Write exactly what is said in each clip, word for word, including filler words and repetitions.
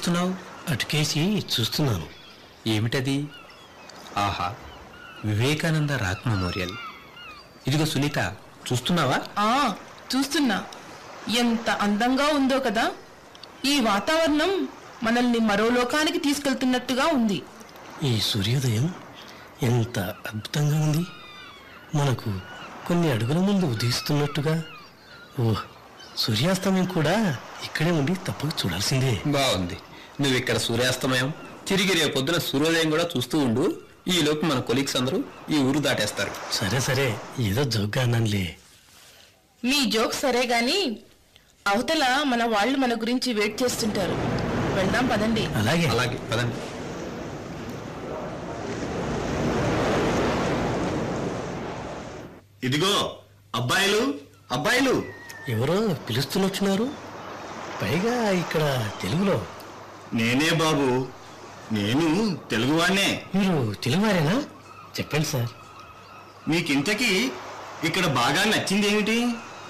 చేస్తున్నావు? అటుకేసి చూస్తున్నాను. ఏమిటది? ఆహా, వివేకానంద రాక్ మెమోరియల్. ఇదిగో సునీత, చూస్తున్నావా? ఆ చూస్తున్నా. ఎంత అందంగా ఉందో కదా. ఈ వాతావరణం మనల్ని మరో లోకానికి తీసుకెళ్తున్నట్టుగా ఉంది. ఈ సూర్యోదయం ఎంత అద్భుతంగా ఉంది. మనకు కొన్ని అడుగుల ముందు ఉదయిస్తున్నట్టుగా. ఓ, సూర్యాస్తమయం కూడా ఇక్కడే ఉండి తప్పక చూడాల్సిందే. బాగుంది. నువ్వు ఇక్కడ సూర్యాస్తమయం, తిరిగి రేపు పొద్దున సూర్యోదయం కూడా చూస్తూ ఉండు. ఈ లోపు మన కొలీగ్స్ అందరూ ఈ ఊరు దాటేస్తారు. సరే సరే, ఏదో జోక్గా అన్నానులే. మీ జోక్ సరే గాని అవతల మన వాళ్ళు మన గురించి వెయిట్ చేస్తుంటారు. వెళ్దాం పదండి. అలాగే అలాగే పదండి. ఇదిగో అబ్బాయిలు, అబ్బాయిలు. ఎవరో పిలుస్తున్నట్టున్నారు, పైగా ఇక్కడ తెలుగులో. నేనే బాబు, నేను తెలుగువాణ్ణే. మీరు తెలుగువారేనా? చెప్పండి సార్. మీకింతకీ ఇక్కడ బాగా నచ్చిందేమిటి?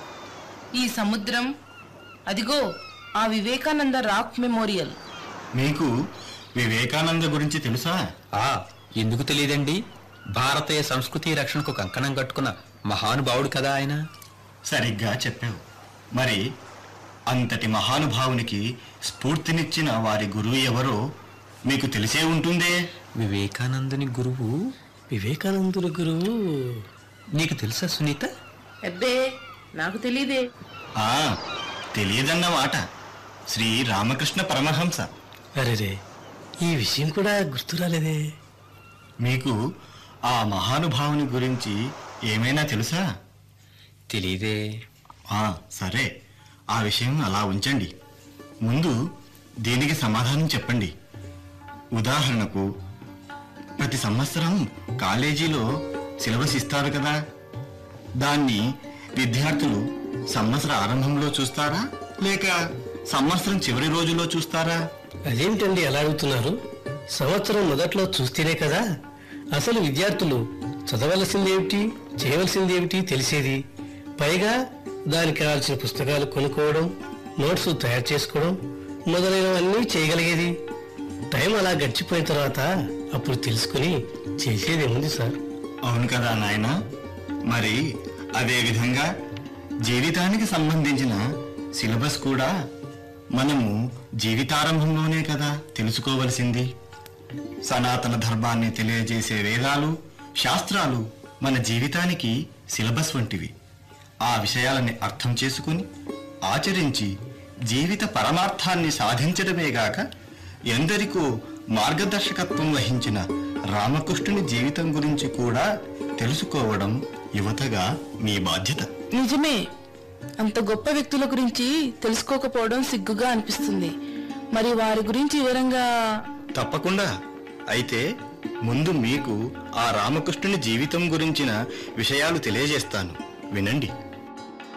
ఈ సముద్రం, అదిగో ఆ వివేకానంద రాక్ మెమోరియల్. మీకు వివేకానంద గురించి తెలుసా? ఆ ఎందుకు తెలియదండి? భారతీయ సంస్కృతి రక్షణకు కంకణం కట్టుకున్న మహానుభావుడు కదా ఆయన. సరిగ్గా చెప్పావు. మరి అంతటి మహానుభావునికి స్ఫూర్తినిచ్చిన వారి గురువు ఎవరో మీకు తెలిసే ఉంటుందే. వివేకానందుని గురువు. వివేకానందుని గురువు నీకు తెలుసా సునీత? అబ్బే, నాకు తెలీదే. ఆ తెలియదన్నమాట. శ్రీ రామకృష్ణ పరమహంస. అరేరే, ఈ విషయం కూడా గుర్తురాలేదే. మీకు ఆ మహానుభావుని గురించి ఏమైనా తెలుసా? తెలీదే. ఆ సరే, ఆ విషయం అలా ఉంచండి. ముందు దీనికి సమాధానం చెప్పండి. ఉదాహరణకు, ప్రతి సంవత్సరం కాలేజీలో సిలబస్ ఇస్తారు కదా, దాన్ని విద్యార్థులు సంవత్సర ఆరంభంలో చూస్తారా, లేక సంవత్సరం చివరి రోజుల్లో చూస్తారా? అదేమిటండి అలా అడుగుతున్నారు? సంవత్సరం మొదట్లో చూస్తేనే కదా అసలు విద్యార్థులు చదవలసిందేమిటి, చేయవలసిందేమిటి తెలిసేది. పైగా దానికి కావాల్సిన పుస్తకాలు కొనుక్కోవడం, నోట్స్ తయారు చేసుకోవడం మొదలైనవన్నీ చేయగలిగేది. టైం అలా గడిచిపోయిన తర్వాత అప్పుడు తెలుసుకుని చేసేదేముంది సార్? అవును కదా నాయనా. మరి అదే విధంగా జీవితానికి సంబంధించిన సిలబస్ కూడా మనము జీవితారంభంలోనే కదా తెలుసుకోవలసింది. సనాతన ధర్మాన్ని తెలియజేసే వేదాలు, శాస్త్రాలు మన జీవితానికి సిలబస్ వంటివి. ఆ విషయాలని అర్థం చేసుకుని ఆచరించి జీవిత పరమార్థాన్ని సాధించడమేగాక ఎందరికో మార్గదర్శకత్వం వహించిన రామకృష్ణుని జీవితం గురించి కూడా తెలుసుకోవడం యువతగా మీ బాధ్యత. నిజమే. అంత గొప్ప వ్యక్తుల గురించి తెలుసుకోకపోవడం సిగ్గుగా అనిపిస్తుంది. మరి వారి గురించి వివరంగా? తప్పకుండా. అయితే ముందు మీకు ఆ రామకృష్ణుని జీవితం గురించిన విషయాలు తెలియజేస్తాను, వినండి.